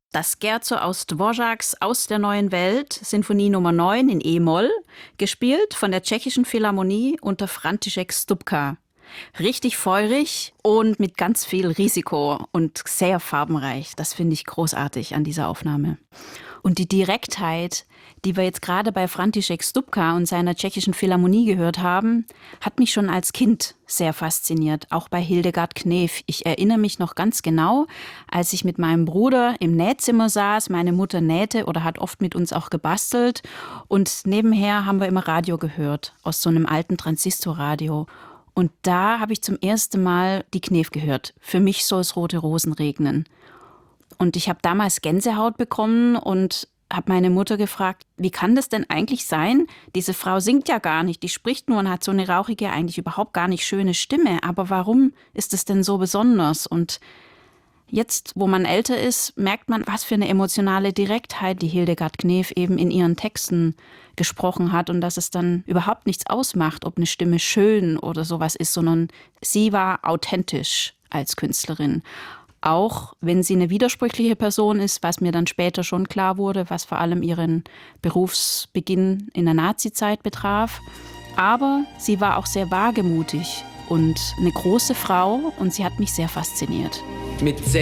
Das Scherzo aus Dvořáks Aus der neuen Welt, Sinfonie Nummer 9 in E-Moll, gespielt von der Tschechischen Philharmonie unter František Stupka. Richtig feurig und mit ganz viel Risiko und sehr farbenreich. Das finde ich großartig an dieser Aufnahme. Und die Direktheit, die wir jetzt gerade bei František Stupka und seiner Tschechischen Philharmonie gehört haben, hat mich schon als Kind sehr fasziniert, auch bei Hildegard Knef. Ich erinnere mich noch ganz genau, als ich mit meinem Bruder im Nähzimmer saß, meine Mutter nähte oder hat oft mit uns auch gebastelt und nebenher haben wir immer Radio gehört, aus so einem alten Transistorradio. Und da habe ich zum ersten Mal die Knef gehört. Für mich soll es rote Rosen regnen. Und ich habe damals Gänsehaut bekommen und habe meine Mutter gefragt, wie kann das denn eigentlich sein? Diese Frau singt ja gar nicht, die spricht nur und hat so eine rauchige, eigentlich überhaupt gar nicht schöne Stimme. Aber warum ist es denn so besonders? Und jetzt, wo man älter ist, merkt man, was für eine emotionale Direktheit die Hildegard Knef eben in ihren Texten gesprochen hat und dass es dann überhaupt nichts ausmacht, ob eine Stimme schön oder sowas ist, sondern sie war authentisch als Künstlerin. Auch wenn sie eine widersprüchliche Person ist, was mir dann später schon klar wurde, was vor allem ihren Berufsbeginn in der Nazizeit betraf. Aber sie war auch sehr wagemutig und eine große Frau und sie hat mich sehr fasziniert. Mit